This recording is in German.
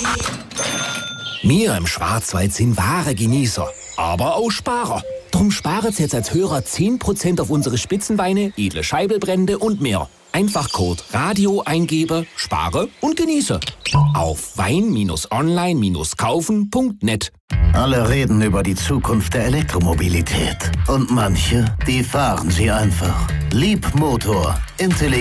Wir im Schwarzwald sind wahre Genießer, aber auch Sparer. Drum sparen Sie jetzt als Hörer 10% auf unsere Spitzenweine, edle Scheibelbrände und mehr. Einfach Code RADIO eingebe, spare und genieße. Auf wein-online-kaufen.net. Alle reden über die Zukunft der Elektromobilität. Und manche, die fahren sie einfach. Leapmotor. Intelligent.